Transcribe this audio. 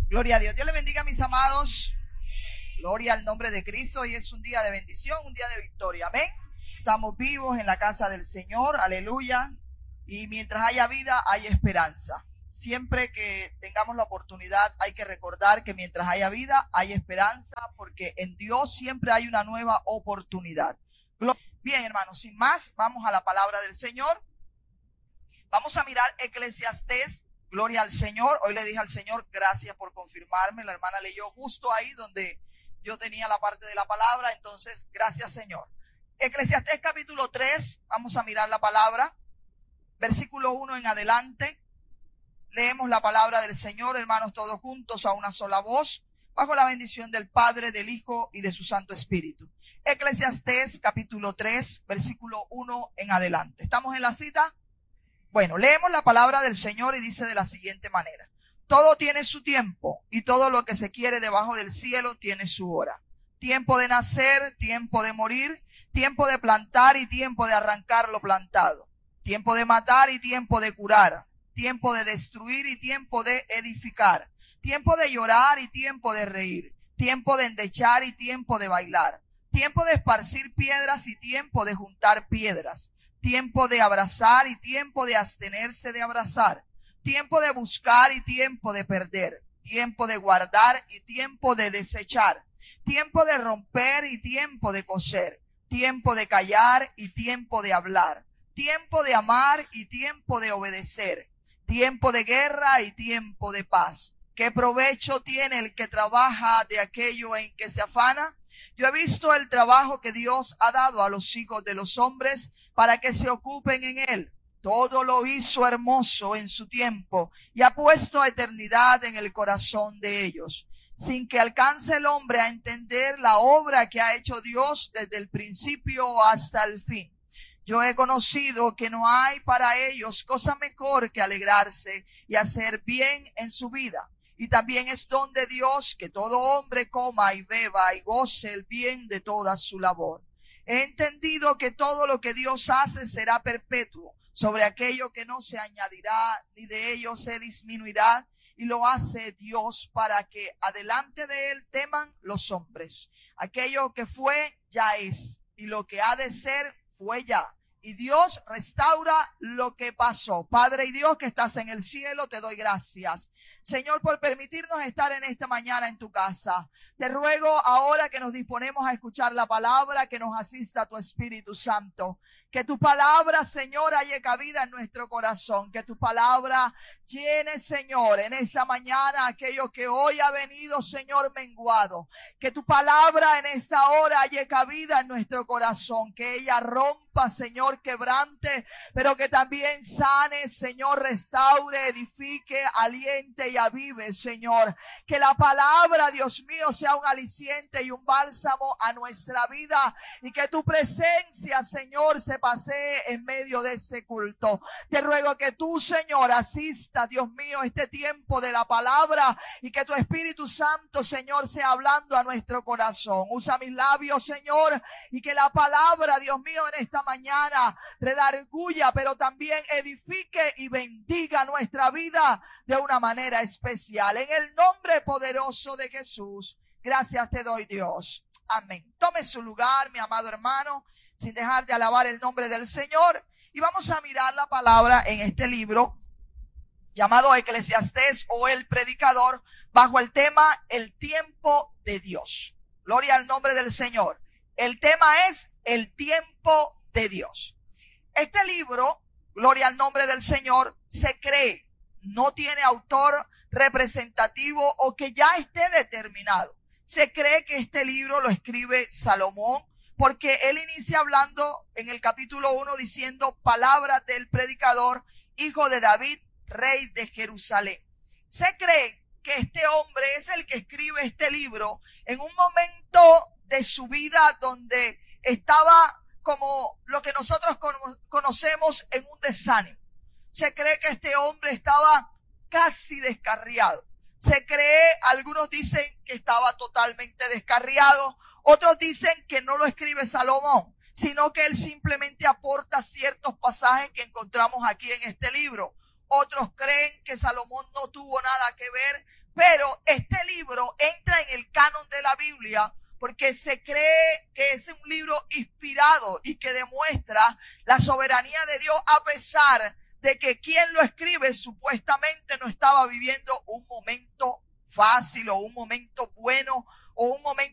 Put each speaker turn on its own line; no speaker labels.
Gloria a Dios. Dios le bendiga, mis amados. Gloria al nombre de Cristo. Hoy es un día de bendición, un día de victoria. Amén. Estamos vivos en la casa del Señor. Aleluya. Y mientras haya vida, hay esperanza. Siempre que tengamos la oportunidad, hay que recordar que mientras haya vida, hay esperanza, porque en Dios siempre hay una nueva oportunidad. Bien, hermanos, sin más, vamos a la palabra del Señor. Vamos a mirar Eclesiastés. Gloria al Señor. Hoy le dije al Señor, gracias por confirmarme. La hermana leyó justo ahí donde yo tenía la parte de la palabra. Entonces, gracias, Señor. Eclesiastés capítulo 3. Vamos a mirar la palabra. Versículo 1 en adelante. Leemos la palabra del Señor, hermanos, todos juntos a una sola voz, bajo la bendición del Padre, del Hijo y de su Santo Espíritu. Eclesiastés capítulo 3, versículo 1 en adelante. ¿Estamos en la cita? Bueno, leemos la palabra del Señor y dice de la siguiente manera: todo tiene su tiempo y todo lo que se quiere debajo del cielo tiene su hora. Tiempo de nacer, tiempo de morir, tiempo de plantar y tiempo de arrancar lo plantado. Tiempo de matar y tiempo de curar. Tiempo de destruir y tiempo de edificar. Tiempo de llorar y tiempo de reír. Tiempo de endechar y tiempo de bailar. Tiempo de esparcir piedras y tiempo de juntar piedras. Tiempo de abrazar y tiempo de abstenerse de abrazar. Tiempo de buscar y tiempo de perder. Tiempo de guardar y tiempo de desechar. Tiempo de romper y tiempo de coser. Tiempo de callar y tiempo de hablar. Tiempo de amar y tiempo de obedecer. Tiempo de guerra y tiempo de paz. ¿Qué provecho tiene el que trabaja de aquello en que se afana? Yo he visto el trabajo que Dios ha dado a los hijos de los hombres para que se ocupen en él. Todo lo hizo hermoso en su tiempo y ha puesto eternidad en el corazón de ellos, sin que alcance el hombre a entender la obra que ha hecho Dios desde el principio hasta el fin. Yo he conocido que no hay para ellos cosa mejor que alegrarse y hacer bien en su vida. Y también es don de Dios que todo hombre coma y beba y goce el bien de toda su labor. He entendido que todo lo que Dios hace será perpetuo, sobre aquello que no se añadirá ni de ello se disminuirá, y lo hace Dios para que adelante de él teman los hombres. Aquello que fue ya es, y lo que ha de ser fue ya. Y Dios restaura lo que pasó. Padre y Dios que estás en el cielo, te doy gracias, Señor, por permitirnos estar en esta mañana en tu casa. Te ruego ahora que nos disponemos a escuchar la palabra, que nos asista tu Espíritu Santo. Que tu palabra, Señor, haya cabida en nuestro corazón. Que tu palabra llene, Señor, en esta mañana aquello que hoy ha venido, Señor, menguado. Que tu palabra en esta hora haya cabida en nuestro corazón. Que ella rompa, Señor, quebrante, pero que también sane, Señor, restaure, edifique, aliente y avive, Señor. Que la palabra, Dios mío, sea un aliciente y un bálsamo a nuestra vida, y que tu presencia, Señor, se pasee en medio de ese culto. Te ruego que tú, Señor, asista, Dios mío, este tiempo de la palabra, y que tu Espíritu Santo, Señor, sea hablando a nuestro corazón. Usa mis labios, Señor, y que la palabra, Dios mío, en esta mañana redarguya, pero también edifique y bendiga nuestra vida de una manera especial. En el nombre poderoso de Jesús, gracias te doy, Dios. Amén. Tome su lugar, mi amado hermano, sin dejar de alabar el nombre del Señor. Y vamos a mirar la palabra en este libro llamado Eclesiastés o El Predicador, bajo el tema El tiempo de Dios. Gloria al nombre del Señor. El tema es el tiempo de Dios. Este libro, gloria al nombre del Señor, se cree, no tiene autor representativo o que ya esté determinado. Se cree que este libro lo escribe Salomón, porque él inicia hablando en el capítulo 1 diciendo palabras del predicador, hijo de David, rey de Jerusalén. Se cree que este hombre es el que escribe este libro en un momento de su vida donde estaba como lo que nosotros conocemos en un desánimo. Se cree que este hombre estaba casi descarriado. Se cree, algunos dicen que estaba totalmente descarriado, otros dicen que no lo escribe Salomón, sino que él simplemente aporta ciertos pasajes que encontramos aquí en este libro. Otros creen que Salomón no tuvo nada que ver Pero este libro entra en el canon de la Biblia porque se cree que es un libro inspirado y que demuestra la soberanía de Dios, a pesar de que quien lo escribe supuestamente no estaba viviendo un momento fácil o un momento bueno o un momento